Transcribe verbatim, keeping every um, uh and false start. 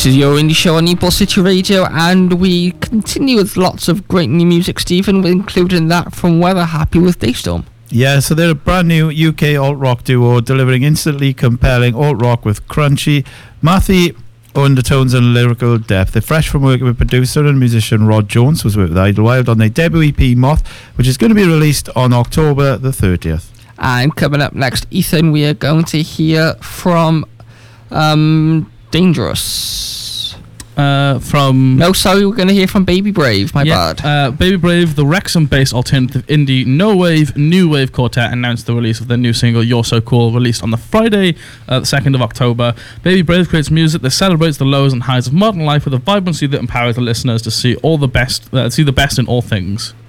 This is your indie show on Newport City Radio, and we continue with lots of great new music, Stephen, including that from Weather Happy with Daystorm. Yeah, so they're a brand new U K alt-rock duo delivering instantly compelling alt-rock with crunchy, mathy undertones and lyrical depth. They're fresh from working with producer and musician Rod Jones, who's worked with Idlewild on their debut E P Moth, which is going to be released on October the thirtieth. And coming up next, Ethan, we are going to hear from um, Dangerous. Uh, from no, sorry, we're going to hear from Baby Brave. My yeah, bad. Uh, Baby Brave, the Wrexham-based alternative indie no wave new wave quartet, announced the release of their new single "You're So Cool," released on the Friday, uh, the second of October. Baby Brave creates music that celebrates the lows and highs of modern life with a vibrancy that empowers the listeners to see all the best, uh, see the best in all things.